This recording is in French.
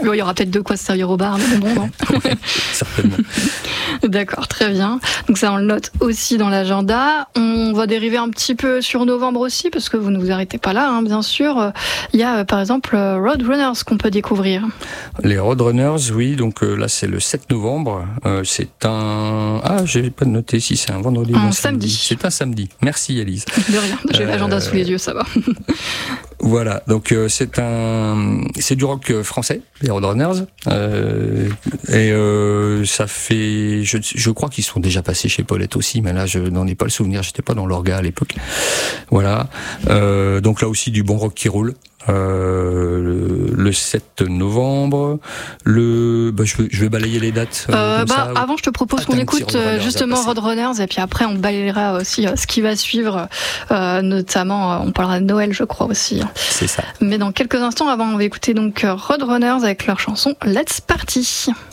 il y aura peut-être de quoi se servir au bar, mais bon, non. Certainement. D'accord, très bien. Donc ça, on le note aussi dans l'agenda. On va dériver un petit peu sur novembre aussi, parce que vous ne vous arrêtez pas là, hein, bien sûr. Il y a par exemple Roadrunners qu'on peut découvrir. Les Roadrunners, oui, donc là c'est le 7 novembre. C'est un... Ah, j'ai pas noté si c'est un vendredi ou un samedi. C'est un samedi. Merci Élise. De rien, j'ai l'agenda sous les yeux, ça va. Voilà, donc c'est du rock français, les Roadrunners, et ça fait, je crois qu'ils sont déjà passés chez Paulette aussi, mais là je n'en ai pas le souvenir, j'étais pas dans l'orga à l'époque. Voilà, donc là aussi du bon rock qui roule. Le 7 novembre, je vais balayer les dates. Avant, je te propose qu'on écoute justement Roadrunners, et puis après on balayera aussi ce qui va suivre, notamment on parlera de Noël, je crois aussi. C'est ça. Mais dans quelques instants, avant, on va écouter donc Roadrunners avec leur chanson Let's Party.